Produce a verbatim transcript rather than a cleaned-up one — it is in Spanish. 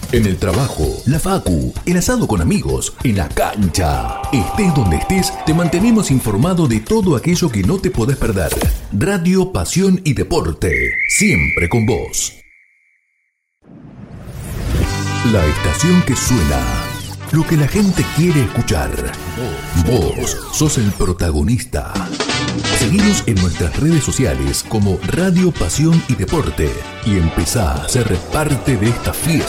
En el trabajo, la facu, el asado con amigos, en la cancha. Estés donde estés, te mantenemos informado de todo aquello que no te podés perder. Radio, pasión y deporte, siempre con vos. La estación que suena, lo que la gente quiere escuchar. Vos sos el protagonista. Seguinos en nuestras redes sociales como Radio, Pasión y Deporte y empezá a ser parte de esta fiesta.